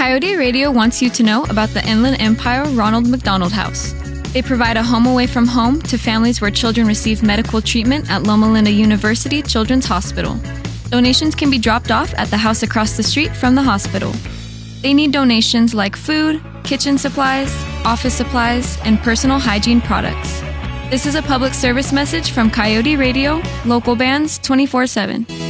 Coyote Radio wants you to know about the Inland Empire Ronald McDonald House. They provide a home away from home to families where children receive medical treatment at Loma Linda University Children's Hospital. Donations can be dropped off at the house across the street from the hospital. They need donations like food, kitchen supplies, office supplies, and personal hygiene products. This is a public service message from Coyote Radio, local bands 24/7.